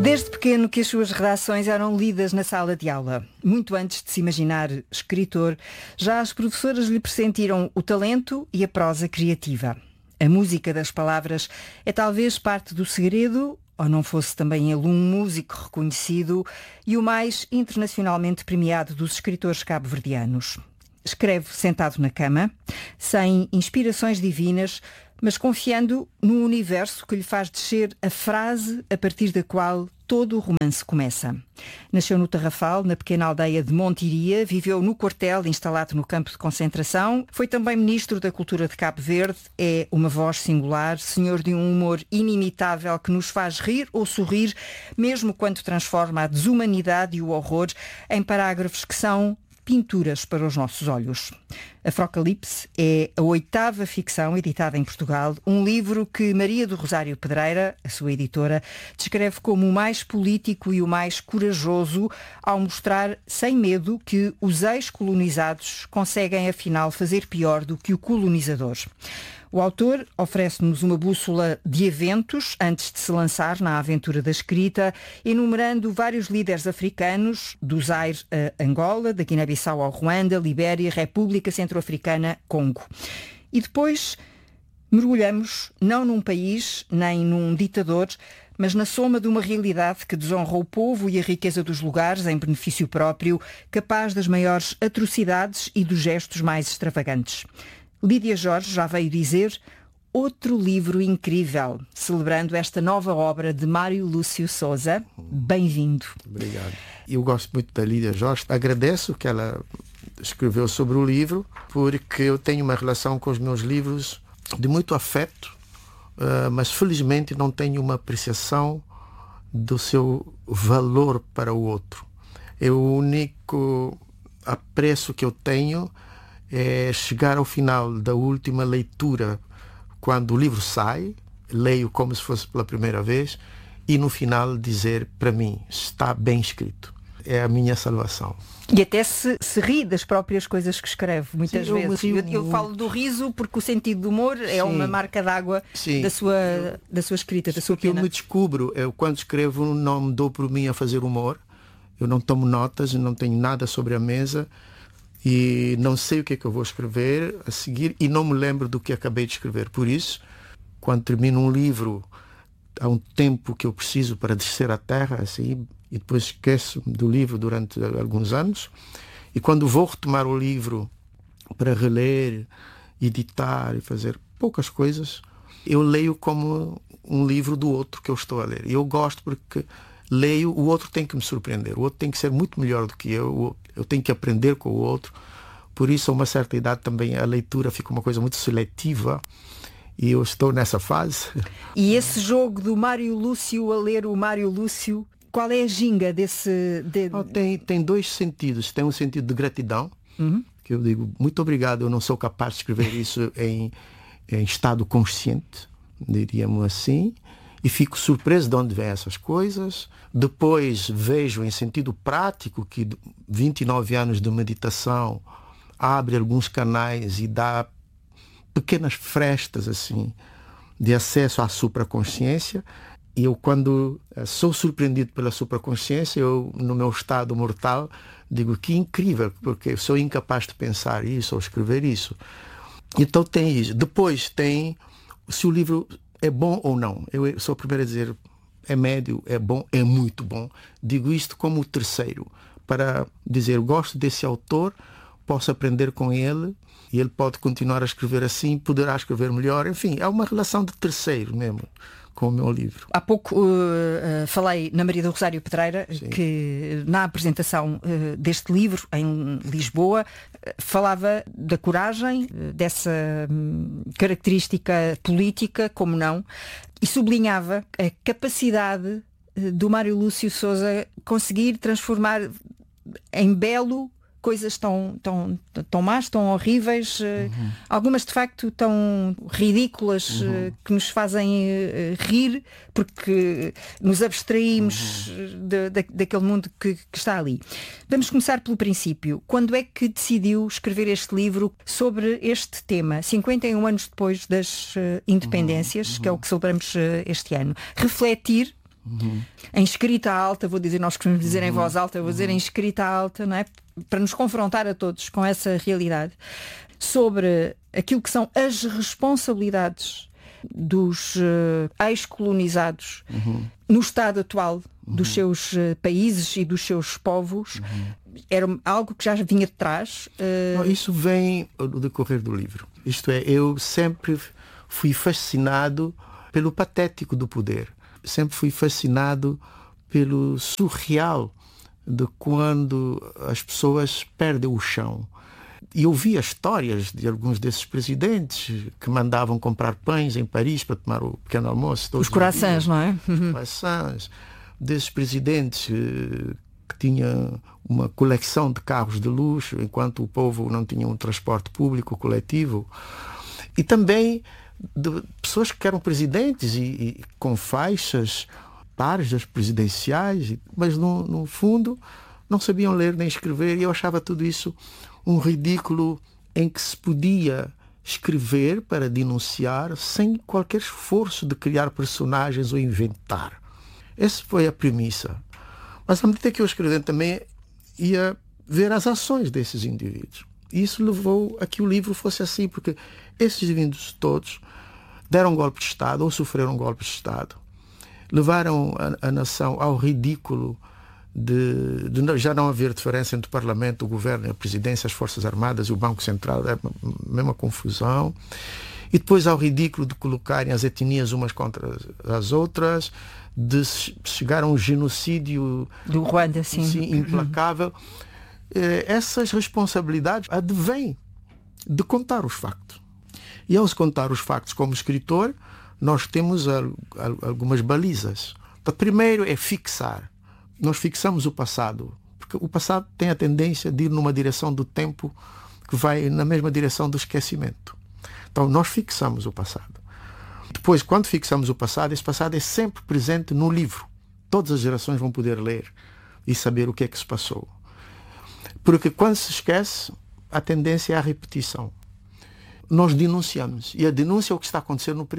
Desde pequeno que as suas redações eram lidas na sala de aula. Muito antes de se imaginar escritor, já as professoras lhe pressentiram o talento e a prosa criativa. A música das palavras é talvez parte do segredo, ou não fosse também ele um músico reconhecido e o mais internacionalmente premiado dos escritores cabo-verdianos. Escreve sentado na cama, sem inspirações divinas, mas confiando num universo que lhe faz descer a frase a partir da qual todo o romance começa. Nasceu no Tarrafal, na pequena aldeia de Montiria, viveu no quartel instalado no campo de concentração, foi também ministro da Cultura de Cabo Verde, é uma voz singular, senhor de um humor inimitável que nos faz rir ou sorrir, mesmo quando transforma a desumanidade e o horror em parágrafos que são pinturas para os nossos olhos. Afrocalipse é a 8ª ficção editada em Portugal, um livro que Maria do Rosário Pedreira, a sua editora, descreve como o mais político e o mais corajoso, ao mostrar sem medo que os ex-colonizados conseguem afinal fazer pior do que o colonizador. O autor oferece-nos uma bússola de eventos antes de se lançar na aventura da escrita, enumerando vários líderes africanos, do Zaire a Angola, da Guiné-Bissau ao Ruanda, Libéria, República Centro-Africana, Congo. E depois mergulhamos não num país, nem num ditador, mas na soma de uma realidade que desonra o povo e a riqueza dos lugares em benefício próprio, capaz das maiores atrocidades e dos gestos mais extravagantes. Lídia Jorge já veio dizer outro livro incrível, celebrando esta nova obra de Mário Lúcio Souza. Bem-vindo. Obrigado. Eu gosto muito da Lídia Jorge. Agradeço que ela escreveu sobre o livro, porque eu tenho uma relação com os meus livros de muito afeto, mas felizmente não tenho uma apreciação do seu valor para o outro. O único apreço que eu tenho é chegar ao final da última leitura, quando o livro sai, leio como se fosse pela primeira vez, e no final dizer para mim, está bem escrito. É a minha salvação. E até se ri das próprias coisas que escreve, muitas vezes. Eu falo do riso porque o sentido do humor é uma marca d'água da sua escrita, da sua pena. Eu me descubro, quando escrevo não me dou por mim a fazer humor, eu não tomo notas, não tenho nada sobre a mesa, e não sei o que é que eu vou escrever a seguir e não me lembro do que acabei de escrever. Por isso, quando termino um livro, há um tempo que eu preciso para descer à terra, assim, e depois esqueço-me do livro durante alguns anos. E quando vou retomar o livro para reler, editar e fazer poucas coisas, eu leio como um livro do outro que eu estou a ler. E eu gosto porque leio, o outro tem que me surpreender, o outro tem que ser muito melhor do que eu tenho que aprender com o outro. Por isso, a uma certa idade também a leitura fica uma coisa muito seletiva e eu estou nessa fase. E esse jogo do Mário Lúcio a ler o Mário Lúcio, qual é a ginga desse... Tem dois sentidos. Tem um sentido de gratidão, que eu digo, muito obrigado, eu não sou capaz de escrever isso em estado consciente, diríamos assim. E fico surpreso de onde vêm essas coisas. Depois vejo em sentido prático que 29 anos de meditação abre alguns canais e dá pequenas frestas assim, de acesso à supraconsciência. E eu, quando sou surpreendido pela supraconsciência, eu, no meu estado mortal, digo que incrível, porque eu sou incapaz de pensar isso ou escrever isso. Então tem isso. Depois tem se o livro é bom ou não. Eu sou o primeiro a dizer é médio, é bom, é muito bom. Digo isto como o terceiro, para dizer, gosto desse autor, posso aprender com ele e ele pode continuar a escrever assim, poderá escrever melhor. Enfim, é uma relação de terceiro mesmo com o meu livro. Há pouco falei na Maria do Rosário Pedreira, sim, que na apresentação deste livro em Lisboa falava da coragem, dessa característica política, como não, e sublinhava a capacidade do Mário Lúcio Souza conseguir transformar em belo coisas tão más, tão horríveis, algumas de facto tão ridículas, que nos fazem rir porque nos abstraímos daquele mundo que está ali. Vamos começar pelo princípio. Quando é que decidiu escrever este livro sobre este tema, 51 anos depois das independências, que é o que celebramos este ano? Refletir em escrita alta, vou dizer, nós costumamos dizer em voz alta, eu vou dizer em escrita alta, não é? Para nos confrontar a todos com essa realidade, sobre aquilo que são as responsabilidades dos ex-colonizados no estado atual dos seus países e dos seus povos. Era algo que já vinha de trás. Isso vem no decorrer do livro. Isto é, eu sempre fui fascinado pelo patético do poder. Sempre fui fascinado pelo surreal de quando as pessoas perdem o chão. E eu via histórias de alguns desses presidentes que mandavam comprar pães em Paris para tomar o pequeno almoço. Os croissants, não é? Croissants. Desses presidentes que tinham uma coleção de carros de luxo, enquanto o povo não tinha um transporte público coletivo. E também de pessoas que eram presidentes e com faixas tarjas presidenciais, mas no fundo não sabiam ler nem escrever, e eu achava tudo isso um ridículo em que se podia escrever para denunciar sem qualquer esforço de criar personagens ou inventar. Essa foi a premissa. Mas à medida que eu escrevendo também ia ver as ações desses indivíduos. E isso levou a que o livro fosse assim, porque esses indivíduos todos deram um golpe de Estado ou sofreram um golpe de Estado. Levaram a nação ao ridículo de já não haver diferença entre o Parlamento, o Governo, a Presidência, as Forças Armadas e o Banco Central. É a mesma confusão. E depois ao ridículo de colocarem as etnias umas contra as outras, de chegar a um genocídio do Ruanda, sim, implacável. Essas responsabilidades advêm de contar os factos. E ao contar os factos como escritor, nós temos algumas balizas. O primeiro é fixar. Nós fixamos o passado, porque o passado tem a tendência de ir numa direção do tempo que vai na mesma direção do esquecimento. Então nós fixamos o passado. Depois, quando fixamos o passado, esse passado é sempre presente no livro. Todas as gerações vão poder ler e saber o que é que se passou. Porque quando se esquece, a tendência é a repetição. Nós denunciamos. E a denúncia é o que está acontecendo no